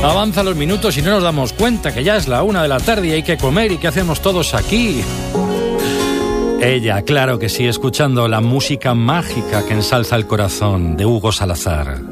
Avanzan los minutos y no nos damos cuenta que ya es la 1 de la tarde y hay que comer. ¿Y qué hacemos todos aquí? Ella, claro que sí, escuchando la música mágica que ensalza el corazón de Hugo Salazar.